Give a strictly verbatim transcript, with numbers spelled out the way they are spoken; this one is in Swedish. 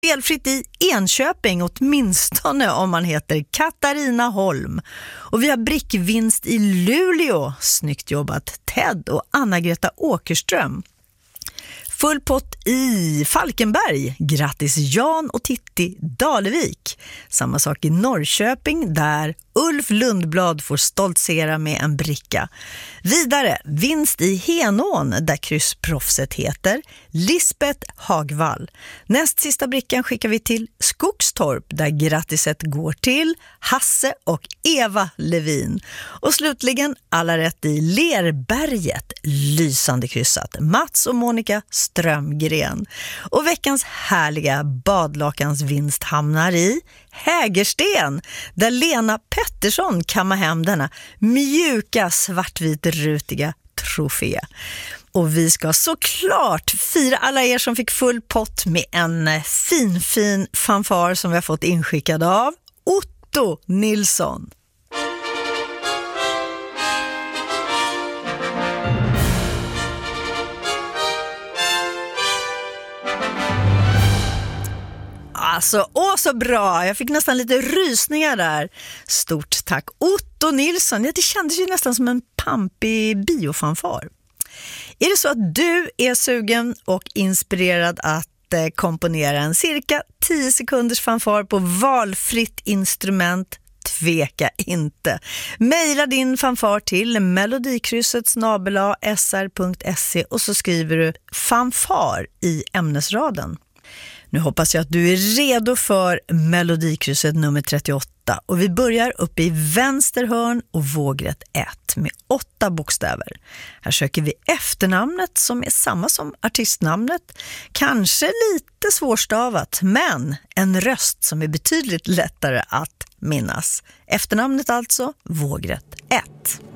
Felfritt i Enköping, åtminstone om man heter Katarina Holm. Och vi har brickvinst i Luleå. Snyggt jobbat Ted och Anna-Greta Åkerström. Full pott i Falkenberg. Grattis Jan och Titti Dalevik. Samma sak i Norrköping där Ulf Lundblad får stoltsera med en bricka. Vidare, vinst i Henån där kryssproffset heter Lisbeth Hagvall. Näst sista brickan skickar vi till Skogstorp där grattiset går till Hasse och Eva Levin. Och slutligen alla rätt i Lerberget, lysande kryssat, Mats och Monica Strömgren. Och veckans härliga badlakans vinst hamnar i Hägersten där Lena Pettersson kammar hem denna mjuka svartvit rutiga trofé. Och vi ska såklart fira alla er som fick full pott med en fin fin fanfar som vi har fått inskickad av Otto Nilsson. Alltså, åh så bra. Jag fick nästan lite rysningar där. Stort tack Otto Nilsson. Ja, det kändes ju nästan som en pampig biofanfar. Är det så att du är sugen och inspirerad att eh, komponera en cirka tio sekunders fanfar på valfritt instrument, tveka inte. Maila din fanfar till melodikrysset snabel-a s r punkt se och så skriver du fanfar i ämnesraden. Nu hoppas jag att du är redo för melodikrysset nummer trettioåtta och vi börjar uppe i vänster hörn och vågrätt ett med åtta bokstäver. Här söker vi efternamnet som är samma som artistnamnet. Kanske lite svårstavat, men en röst som är betydligt lättare att minnas. Efternamnet alltså, vågrätt ett.